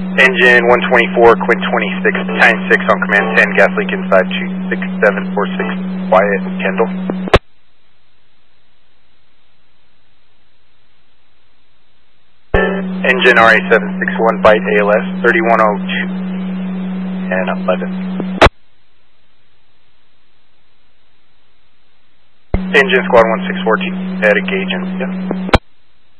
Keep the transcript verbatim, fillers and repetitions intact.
Engine one twenty-four, quit twenty-six, time six on command ten, gas leak inside two six seven four six, quiet, Kendall. Engine R A seven six one, bite A L S, thirty-one oh two and eleven. Engine squad one six four two, head engage and yeah.